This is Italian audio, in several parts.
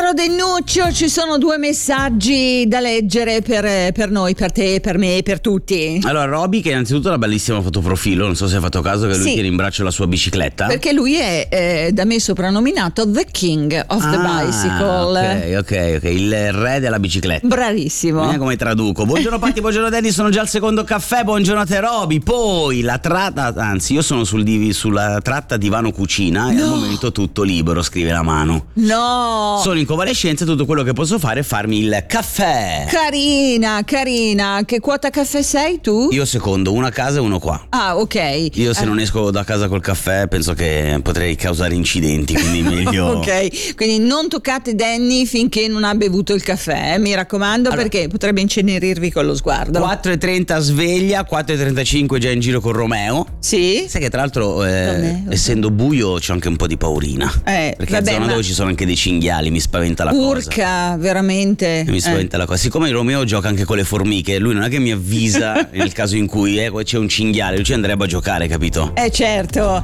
Caro Dennuccio, ci sono 2 messaggi da leggere per noi, per te, per me, per tutti. Allora, Roby, che innanzitutto ha una bellissima fotoprofilo, non so se hai fatto caso che lui tiene in braccio la sua bicicletta. Perché lui è da me soprannominato The King of the Bicycle. Ok, il re della bicicletta. Bravissimo. Vediamo come traduco. Buongiorno Patti, buongiorno Danny, sono già al secondo caffè, buongiorno a te Roby. Poi la tratta, anzi io sono sulla tratta divano cucina e al momento tutto libero, scrive la mano. No! Sono in convalescenza, tutto quello che posso fare è farmi il caffè. Carina. Che quota caffè sei tu? Io secondo, uno a casa e uno qua. Ah, ok. Io se non esco da casa col caffè penso che potrei causare incidenti, quindi meglio. Ok, quindi non toccate Danny finché non ha bevuto il caffè, mi raccomando, allora, perché potrebbe incenerirvi con lo sguardo. 4:30 sveglia, 4:35 già in giro con Romeo. Sì. Sai che tra l'altro essendo buio c'ho anche un po' di paurina, perché a zona dove ci sono anche dei cinghiali, mi spaventa la cosa. Urca, veramente. Mi spaventa la cosa. Siccome Romeo gioca anche con le formiche, lui non è che mi avvisa nel caso in cui c'è un cinghiale, lui ci andrebbe a giocare, capito? Certo,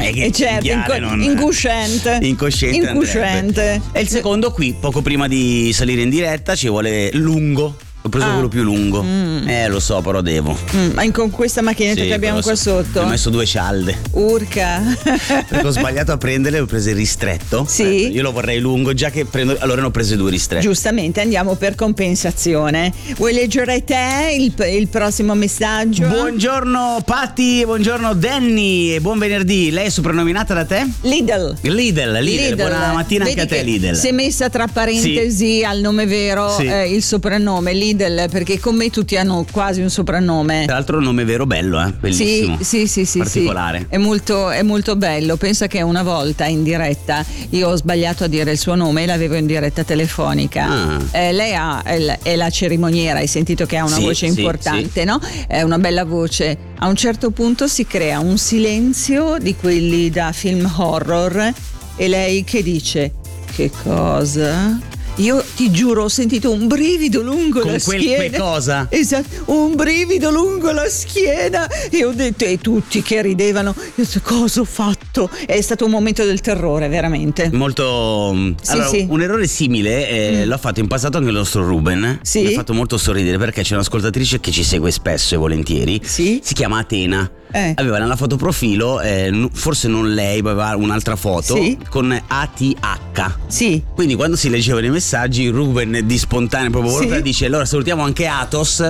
incosciente. E il secondo qui, poco prima di salire in diretta, ci vuole lungo. Ho preso quello più lungo. Lo so, però devo. Ma con questa macchinetta che abbiamo qua sotto. Ho messo 2 cialde. Urca. Perché ho sbagliato a prenderle, ho preso il ristretto. Sì. Io lo vorrei lungo, già che prendo. Allora ne ho prese 2 ristretti. Giustamente, andiamo per compensazione. Vuoi leggere te il prossimo messaggio? Buongiorno Patti, buongiorno Danny e buon venerdì. Lei è soprannominata da te? Lidl. Buona mattina. Vedi anche a te, Lidl. Si è messa tra parentesi al nome vero il soprannome Lidl, perché con me tutti hanno quasi un soprannome. Tra l'altro un nome vero bello, bellissimo. Sì, particolare. È molto bello. Pensa che una volta in diretta io ho sbagliato a dire il suo nome e l'avevo in diretta telefonica. Lei è la cerimoniera, hai sentito che ha una voce importante, no? È una bella voce. A un certo punto si crea un silenzio di quelli da film horror e lei che dice: che cosa? Io ti giuro, ho sentito un brivido lungo la schiena. Che cosa? Esatto, un brivido lungo la schiena. E ho detto, e tutti che ridevano, io ho detto, cosa ho fatto? È stato un momento del terrore, veramente. Molto. Un errore simile l'ho fatto in passato anche il nostro Ruben. Sì. Mi ha fatto molto sorridere perché c'è un'ascoltatrice che ci segue spesso e volentieri. Sì. Si chiama Atena. Aveva nella fotoprofilo, forse non lei, ma aveva un'altra foto con ATH. Sì. Quindi quando si leggevano i messaggi, Ruben di spontanea proprio volontà dice: allora salutiamo anche Athos.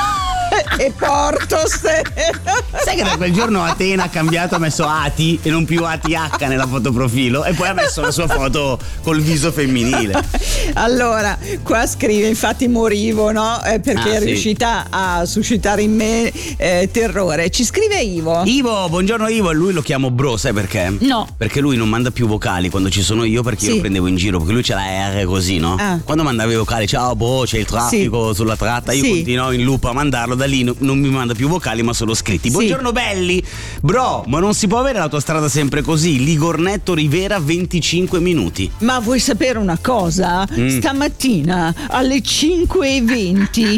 E Portos. Sai che da quel giorno Atena ha cambiato, ha messo Ati e non più ATH nella fotoprofilo e poi ha messo la sua foto col viso femminile. Allora, qua scrive, infatti morivo, no? Perché è riuscita a suscitare in me terrore. Ci scrive Ivo. Buongiorno Ivo, e lui lo chiamo bro, sai perché? No. Perché lui non manda più vocali quando ci sono io, perché io lo prendevo in giro, perché lui c'ha la R così, no? Quando mandava i vocali, ciao bro, c'è il traffico sulla tratta, io continuavo in loop a mandarlo, da lì non mi manda più vocali ma solo scritti. Buongiorno belli, bro, ma non si può avere l'autostrada sempre così? Ligornetto Rivera 25 minuti. Ma vuoi sapere una cosa? Stamattina alle 5:20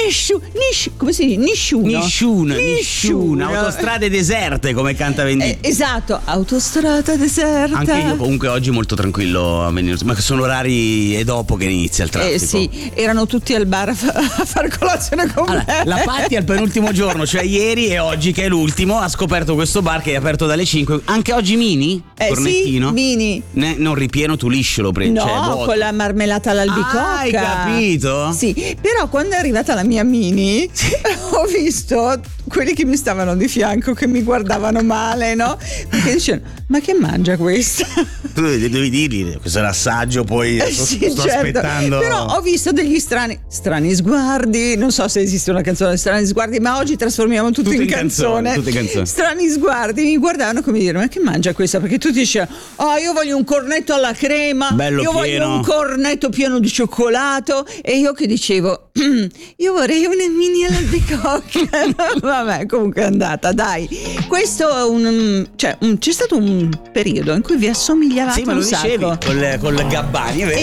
nessuno, autostrade deserte, come canta Venditti. Esatto, autostrada deserta. Anche io comunque oggi molto tranquillo a venire, ma che sono orari e dopo che inizia il traffico. Erano tutti al bar a fare colazione con me. La Patti al penultimo giorno, cioè ieri e oggi che è l'ultimo, ha scoperto questo bar che è aperto dalle 5. Anche oggi mini? Cornettino? Sì, mini. Non ripieno, tu liscio lo prendi. No, con la marmellata all'albicocca. Hai capito? Sì, però quando è arrivata la mia mini ho visto quelli che mi stavano di fianco che mi guardavano male, no? Perché dicevano, ma che mangia questa? Tu devi dirgli, questo è l'assaggio, poi sto aspettando. Però ho visto degli strani sguardi, non so se esiste una canzone Strani sguardi, ma oggi trasformiamo tutto in canzone. Tutte canzoni. Strani sguardi, mi guardavano come dire, ma che mangia questa? Perché tutti dicevano, io voglio un cornetto alla crema, bello io pieno. voglio un cornetto pieno di cioccolato, e io che dicevo, io vorrei una mini all'albicocca. Vabbè, comunque è andata, dai. Questo c'è stato un periodo in cui vi assomigliavate ma lo un sacco. dicevi col Gabbani, è vero.